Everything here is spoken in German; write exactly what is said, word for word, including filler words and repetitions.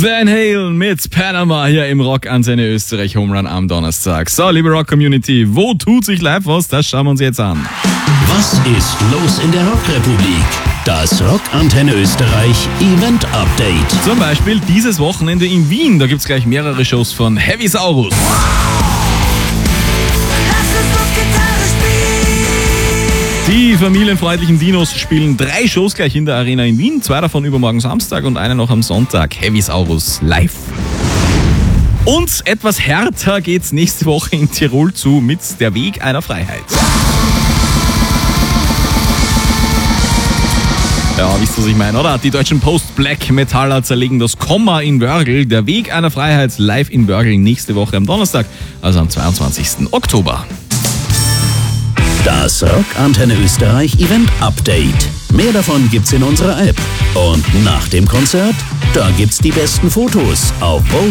Van Halen mit Panama hier im Rock Antenne Österreich Home Run am Donnerstag. So, liebe Rock Community, wo tut sich live was? Das schauen wir uns jetzt an. Was ist los in der Rockrepublik? Das Rock Antenne Österreich Event Update. Zum Beispiel dieses Wochenende in Wien. Da gibt's gleich mehrere Shows von Heavy Saurus. Die familienfreundlichen Dinos spielen drei Shows gleich in der Arena in Wien. Zwei davon übermorgen Samstag und eine noch am Sonntag. Heavy Saurus live. Und etwas härter geht's nächste Woche in Tirol zu mit Der Weg einer Freiheit. Ja, wisst ihr, was ich meine, oder? Die deutschen Post-Black-Metaller zerlegen das Komma in Wörgl. Der Weg einer Freiheit live in Wörgl nächste Woche am Donnerstag, also am zweiundzwanzigsten Oktober. Das Rock Antenne Österreich Event Update. Mehr davon gibt's in unserer App. Und nach dem Konzert, da gibt's die besten Fotos auf